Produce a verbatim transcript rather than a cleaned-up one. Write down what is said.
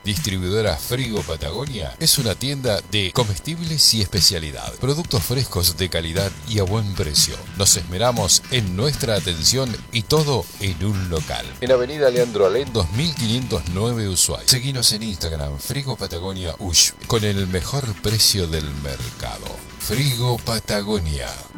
Distribuidora Frigo Patagonia es una tienda de comestibles y especialidad. Productos frescos de calidad y a buen precio. Nos esmeramos en nuestra atención y todo en un local. En Avenida Leandro Alén, dos mil quinientos nueve Ushuaia. Seguinos en Instagram, Frigo Patagonia Ush, con el mejor precio del mercado. Frigo Patagonia.